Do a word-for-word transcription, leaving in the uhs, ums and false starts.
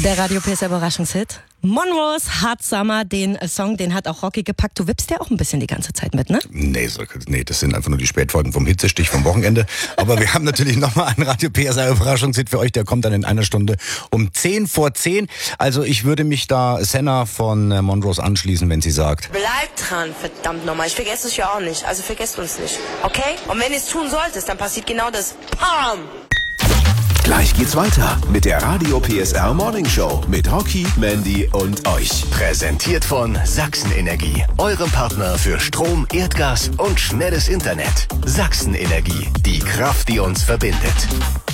Der Radio P S R Überraschungshit. Monrose Hot Summer, den Song, den hat auch Rocky gepackt. Du wippst ja auch ein bisschen die ganze Zeit mit, ne? Nee, so, nee, das sind einfach nur die Spätfolgen vom Hitzestich vom Wochenende. Aber wir haben natürlich nochmal einen Radio P S R Überraschungshit für euch. Der kommt dann in einer Stunde um zehn vor zehn. Also ich würde mich da Senna von Monrose anschließen, wenn sie sagt: Bleib dran, verdammt nochmal. Ich vergesse es ja auch nicht. Also vergesst uns nicht, okay? Und wenn ihr es tun solltest, dann passiert genau das. Pam! Gleich geht's weiter mit der Radio P S R Morning Show mit Rocky, Mandy und euch. Präsentiert von Sachsenenergie, eurem Partner für Strom, Erdgas und schnelles Internet. Sachsenenergie, die Kraft, die uns verbindet.